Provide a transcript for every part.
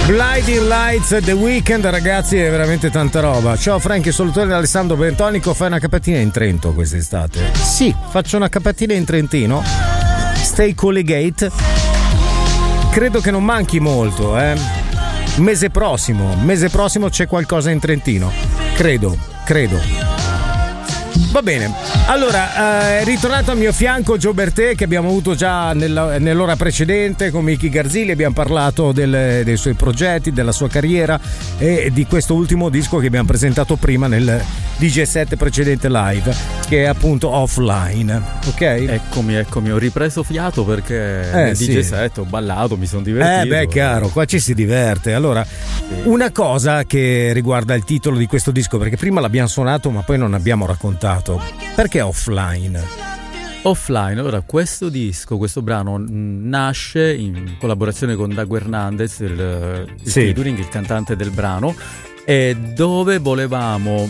Blinding Lights, The Weeknd, ragazzi, è veramente tanta roba. Ciao Franchi, salutone da Alessandro Bentonico. Fai una capatina in Trento quest'estate? Sì, faccio una capatina in Trentino. Stay Collegate. Credo che non manchi molto, Mese prossimo c'è qualcosa in Trentino. Credo. Va bene, allora è ritornato a mio fianco Gio Bertè, che abbiamo avuto già nell'ora precedente con Miki Garzilli. Abbiamo parlato dei suoi progetti, della sua carriera e di questo ultimo disco che abbiamo presentato prima nel DJ set precedente live, che è appunto Offline. Ok? Eccomi, ho ripreso fiato perché nel DJ set ho ballato, mi sono divertito. Chiaro, qua ci si diverte. Allora, una cosa che riguarda il titolo di questo disco, perché prima l'abbiamo suonato ma poi non abbiamo raccontato. Perché Offline? Allora, questo brano nasce in collaborazione con Dago Hernandez, il featuring, il cantante del brano, e dove volevamo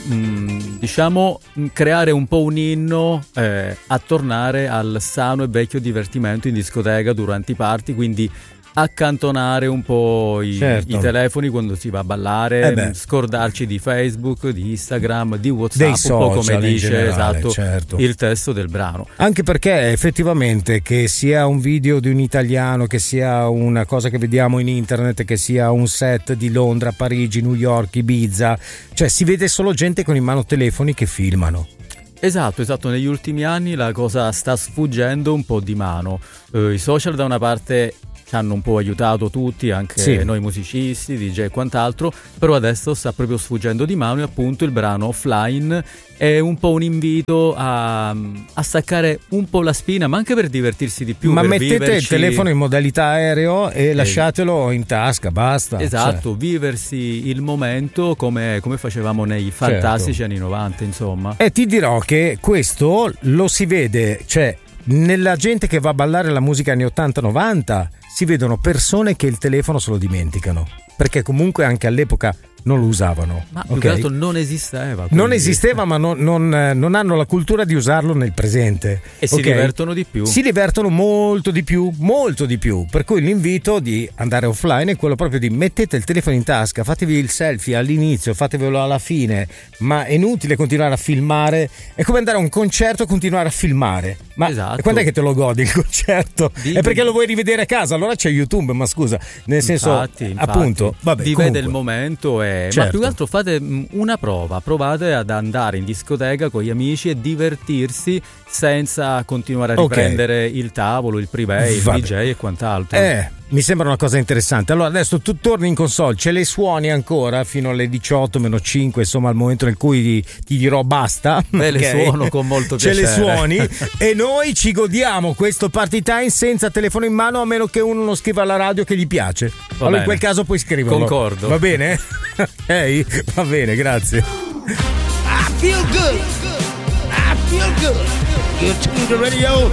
creare un po' un inno a tornare al sano e vecchio divertimento in discoteca durante i party, quindi accantonare un po' i telefoni quando si va a ballare, scordarci di Facebook, di Instagram, di WhatsApp, un po' come dice generale, il testo del brano. Anche perché effettivamente, che sia un video di un italiano, che sia una cosa che vediamo in internet, che sia un set di Londra, Parigi, New York, Ibiza, cioè si vede solo gente con in mano telefoni che filmano. Esatto, negli ultimi anni la cosa sta sfuggendo un po' di mano. I social da una parte hanno un po' aiutato tutti, anche noi musicisti, DJ e quant'altro, però adesso sta proprio sfuggendo di mano, e appunto il brano Offline è un po' un invito a staccare un po' la spina, ma anche per divertirsi di più. Ma mettete il telefono in modalità aereo e lasciatelo in tasca, basta. Esatto, viversi il momento come facevamo nei fantastici anni 90, insomma. E ti dirò che questo lo si vede, cioè nella gente che va a ballare la musica anni 80-90 si vedono persone che il telefono se lo dimenticano, perché comunque anche all'epoca non lo usavano. Ma più che altro non esisteva. Non esisteva, ma non hanno la cultura di usarlo nel presente. E si divertono di più. Si divertono molto di più. Per cui l'invito di andare offline è quello proprio di mettete il telefono in tasca, fatevi il selfie all'inizio, fatevelo alla fine, ma è inutile continuare a filmare. È come andare a un concerto e continuare a filmare. Ma quando è che te lo godi il concerto? È perché lo vuoi rivedere a casa, allora c'è YouTube, ma scusa, nel senso, appunto, vabbè, vede il momento ma più che altro fate una prova, provate ad andare in discoteca con gli amici e divertirsi senza continuare a riprendere il tavolo, il private, il DJ e quant'altro. Mi sembra una cosa interessante. Allora adesso tu torni in console, ce le suoni ancora fino alle 18-5, insomma al momento nel cui ti dirò basta. Le suono con molto piacere. Ce le suoni e noi ci godiamo questo party time senza telefono in mano, a meno che uno non scriva alla radio che gli piace. Allora in quel caso puoi scriverlo. Concordo. Va bene? Va bene, grazie. I feel good. You're tuned to Radio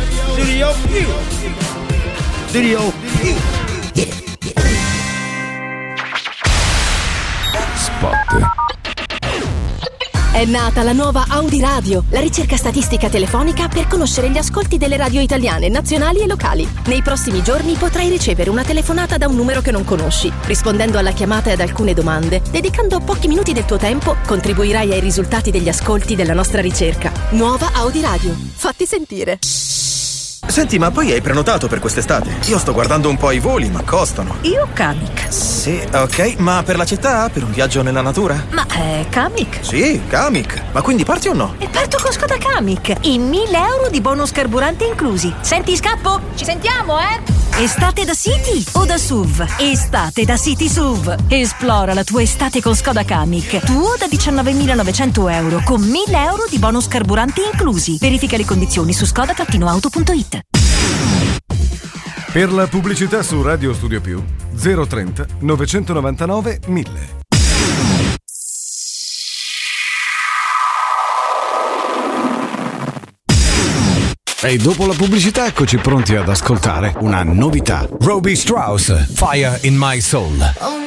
Studio. Spot. È nata la nuova Audi Radio, la ricerca statistica telefonica per conoscere gli ascolti delle radio italiane, nazionali e locali. Nei prossimi giorni potrai ricevere una telefonata da un numero che non conosci. Rispondendo alla chiamata e ad alcune domande, dedicando pochi minuti del tuo tempo, contribuirai ai risultati degli ascolti della nostra ricerca. Nuova Audi Radio. Fatti sentire. Senti, ma poi hai prenotato per quest'estate? Io sto guardando un po' i voli, ma costano. Io Kamiq. Sì, ok, ma per la città? Per un viaggio nella natura? Ma Kamiq? Sì, Kamiq. Ma quindi parti o no? E parto con Skoda Kamiq. I 1.000 euro di bonus carburante inclusi. Senti, scappo? Ci sentiamo, Estate da City o da SUV? Estate da City SUV. Esplora la tua estate con Skoda Kamiq. Tuo da 19.900 euro con 1.000 euro di bonus carburanti inclusi. Verifica le condizioni su skoda-auto.it. Per la pubblicità su Radio Studio Più 030 999 1000. E dopo la pubblicità eccoci pronti ad ascoltare una novità. Robbie Strauss, Fire in My Soul.